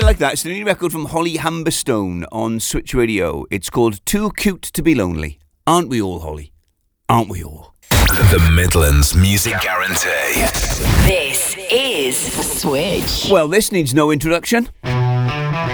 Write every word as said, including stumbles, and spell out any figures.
like that. It's the new record from Holly Humberstone on Switch Radio. It's called Too Cute to Be Lonely. Aren't we all, Holly? Aren't we all? The Midlands Music Guarantee. This is Switch. Well, this needs no introduction.